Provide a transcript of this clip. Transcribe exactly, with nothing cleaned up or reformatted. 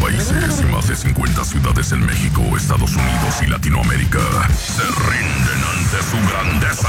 países y más de cincuenta ciudades en México, Estados Unidos y Latinoamérica se rinden ante su grandeza.